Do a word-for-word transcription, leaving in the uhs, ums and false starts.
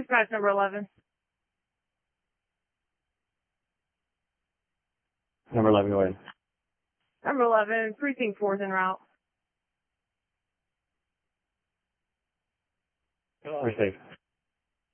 Dispatch number eleven. Number eleven, go ahead. Number eleven, precinct four's en route. We're safe.